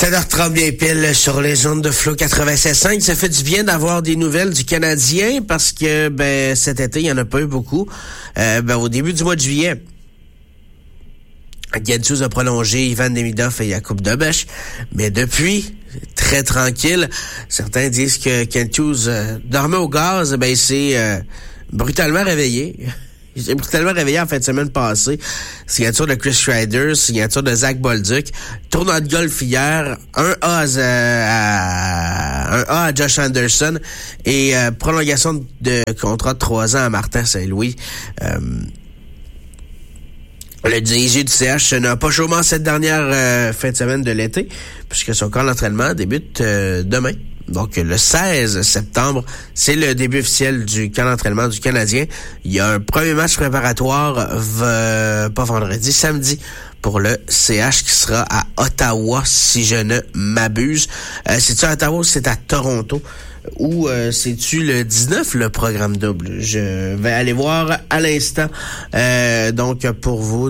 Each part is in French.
7h30 bien pile sur les ondes de Flow 96.5. Ça fait du bien d'avoir des nouvelles du Canadien parce que cet été, il n'y en a pas eu beaucoup. Au début du mois de juillet, Gensuz a prolongé Ivan Demidov et Jakub Dobeš, mais depuis, très tranquille. Certains disent que Gensuz dormait au gaz, il s'est brutalement réveillé. Il s'est brutalement réveillé en fin de semaine passée. Signature de Chris Kreider, signature de Zach Bolduc, tournoi de golf hier, un A à Josh Anderson et prolongation de contrat de 3 ans à Martin Saint-Louis. Le dirigé du CH n'a pas chômé cette dernière fin de semaine de l'été, puisque son camp d'entraînement débute demain. Donc, le 16 septembre, c'est le début officiel du camp d'entraînement du Canadien. Il y a un premier match préparatoire, pas vendredi, samedi, pour le CH qui sera à Ottawa, si je ne m'abuse. C'est-tu à Ottawa ou c'est à Toronto? Ou c'est-tu le 19, le programme double? Je vais aller voir à l'instant. Donc, pour vous,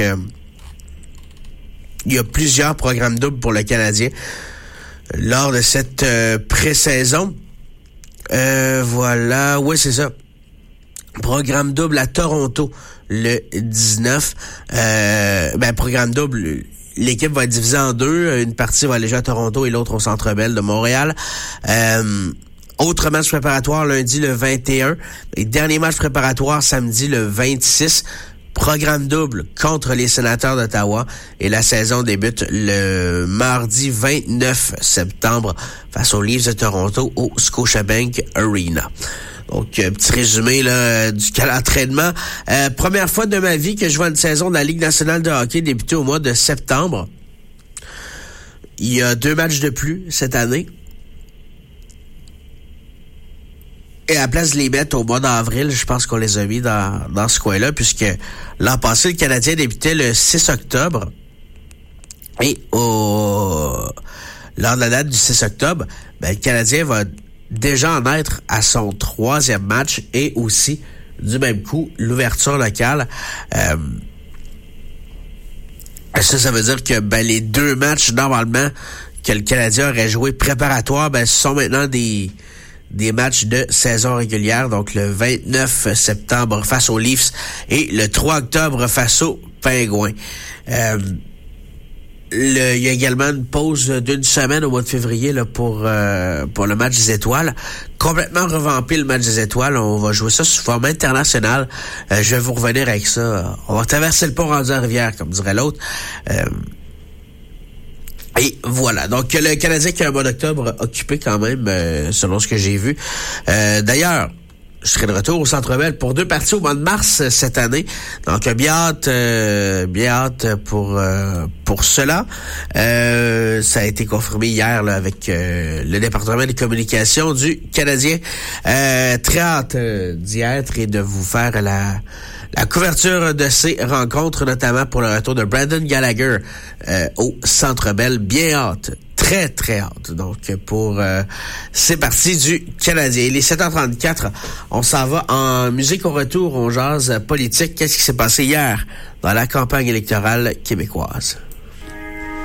il y a plusieurs programmes doubles pour le Canadien lors de cette pré-saison. Voilà, oui, c'est ça. Programme double à Toronto le 19. Programme double, l'équipe va être divisée en deux. Une partie va aller jouer à Toronto et l'autre au Centre Bell de Montréal. Autre match préparatoire lundi le 21. Et dernier match préparatoire samedi le 26. Programme double contre les Sénateurs d'Ottawa et la saison débute le mardi 29 septembre face aux Leafs de Toronto au Scotiabank Arena. Donc, petit résumé là du camp d'entraînement. Première fois de ma vie que je vois une saison de la Ligue nationale de hockey débuter au mois de septembre. Il y a 2 matchs de plus cette année. Et à la place de les mettre au mois d'avril, je pense qu'on les a mis dans ce coin-là, puisque l'an passé, le Canadien débutait le 6 octobre. Et lors de la date du 6 octobre, le Canadien va déjà en être à son 3e match et aussi, du même coup, l'ouverture locale. Ça veut dire que les 2 matchs, normalement, que le Canadien aurait joué préparatoire, sont maintenant des matchs de saison régulière, donc le 29 septembre face aux Leafs et le 3 octobre face aux Pingouins. Il y a également une pause d'1 semaine au mois de février là, pour le match des étoiles. Complètement revampé le match des étoiles. On va jouer ça sous format international. Je vais vous revenir avec ça. On va traverser le pont rendu à Rivière, comme dirait l'autre. Et voilà. Donc, le Canadien qui a un mois d'octobre occupé quand même, selon ce que j'ai vu. D'ailleurs, je serai de retour au Centre Bell pour 2 parties au mois de mars cette année. Donc, bien hâte pour cela. Ça a été confirmé hier là, avec le département des communications du Canadien. Très hâte d'y être et de vous faire la couverture de ces rencontres, notamment pour le retour de Brandon Gallagher au Centre Bell. Bien hâte. Très, très hâte. Donc, pour ces parties du Canadien. Il est 7h34. On s'en va en musique au retour. On jase politique. Qu'est-ce qui s'est passé hier dans la campagne électorale québécoise?